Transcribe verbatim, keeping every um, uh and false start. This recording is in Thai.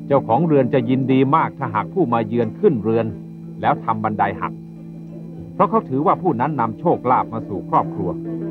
เจ้าของเรือนจะยินดีมากถ้าหากผู้มาเยือนขึ้นเรือนแล้วทำบันไดหักเพราะเขาถือว่าผู้นั้นนำโชคลาภมาสู่ครอบครัว